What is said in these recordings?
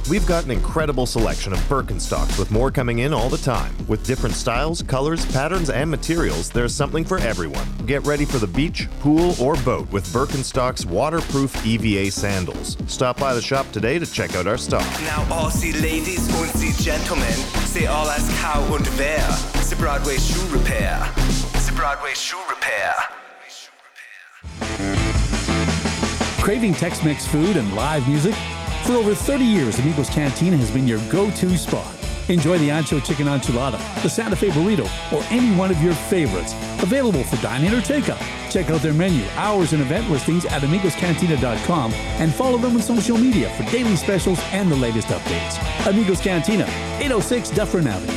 We've got an incredible selection of Birkenstocks with more coming in all the time. With different styles, colors, patterns, and materials, there's something for everyone. Get ready for the beach, pool, or boat with Birkenstock's waterproof EVA sandals. Stop by the shop today to check out our stock. Now all Sie Ladies und Sie Gentlemen, say all as Kau und Wer. The Broadway Shoe Repair. The Broadway Shoe Repair. Craving Tex-Mex food and live music? For over 30 years, Amigos Cantina has been your go-to spot. Enjoy the Ancho Chicken Enchilada, the Santa Fe Burrito, or any one of your favorites. Available for dine-in or takeout. Check out their menu, hours, and event listings at amigoscantina.com and follow them on social media for daily specials and the latest updates. Amigos Cantina, 806 Dufferin Avenue.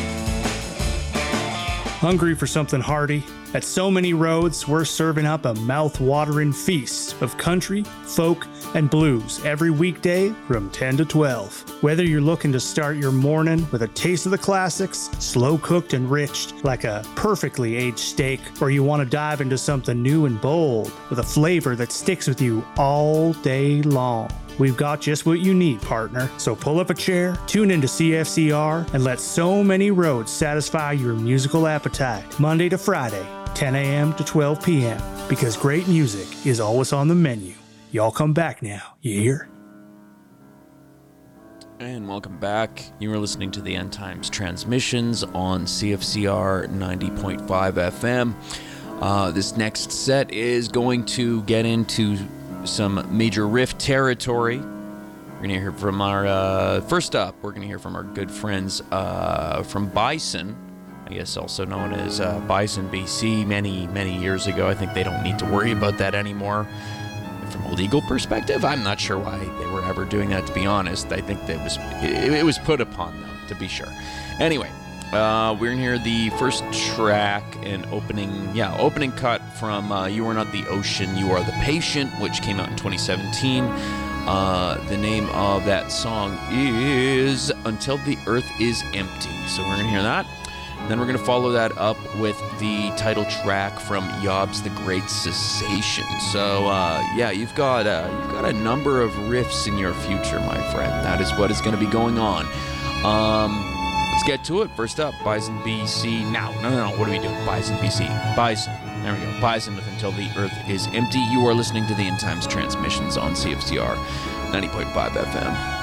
Hungry for something hearty? At So Many Roads, we're serving up a mouth-watering feast of country, folk, and blues every weekday from 10 to 12. Whether you're looking to start your morning with a taste of the classics, slow-cooked and rich like a perfectly aged steak, or you want to dive into something new and bold with a flavor that sticks with you all day long, we've got just what you need, partner. So pull up a chair, tune into CFCR, and let So Many Roads satisfy your musical appetite. Monday to Friday, 10 a.m. to 12 p.m. Because great music is always on the menu. Y'all come back now, you hear? And welcome back. You are listening to the End Times Transmissions on CFCR 90.5 FM. This next set is going to get into some major riff territory. We're going to hear from our, first up, we're going to hear from our good friends from Bison, I guess also known as Bison BC, many years ago. I think they don't need to worry about that anymore. From a legal perspective, I'm not sure why they were ever doing that, to be honest. I think that it was put upon them, to be sure. Anyway, we're going to hear the first track and opening cut from You Are Not the Ocean, You Are the Patient, which came out in 2017. The name of that song is Until the Earth is Empty. So we're going to hear that. Then we're going to follow that up with the title track from Yob's The Great Cessation. So, you've got a number of riffs in your future, my friend. That is what is going to be going on. Let's get to it. First up, Bison BC. No. What are we doing? Bison BC. Bison. There we go. Bison with Until the Earth is Empty. You are listening to the End Times Transmissions on CFCR 90.5 FM.